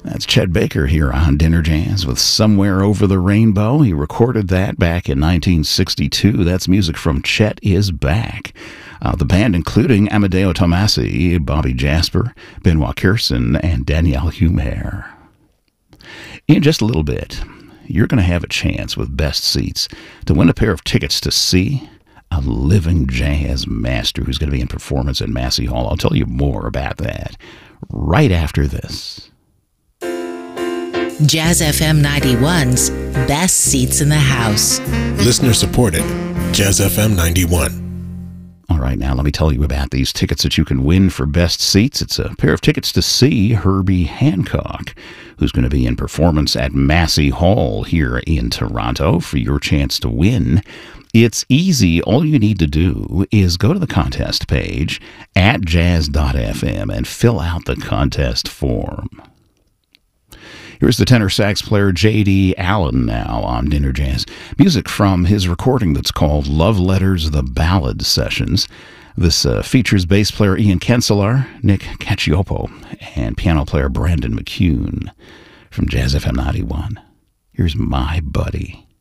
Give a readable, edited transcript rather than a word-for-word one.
That's Chet Baker here on Dinner Jazz with Somewhere Over the Rainbow. He recorded that back in 1962. That's music from Chet is Back. The band including Amadeo Tomasi, Bobby Jasper, Benoit Kirsten, and Danielle Humer. In just a little bit, you're going to have a chance with Best Seats to win a pair of tickets to see a living jazz master who's going to be in performance at Massey Hall. I'll tell you more about that right after this. Jazz FM 91's Best Seats in the House. Listener supported. Jazz FM 91. All right, now let me tell you about these tickets that you can win for Best Seats. It's a pair of tickets to see Herbie Hancock, who's going to be in performance at Massey Hall here in Toronto. For your chance to win, it's easy. All you need to do is go to the contest page at jazz.fm and fill out the contest form. Here's the tenor sax player J.D. Allen now on Dinner Jazz. Music from his recording that's called Love Letters, The Ballad Sessions. This features bass player Ian Kinsella, Nick Cacioppo, and piano player Brandon McCune. From Jazz FM 91, here's My Buddy.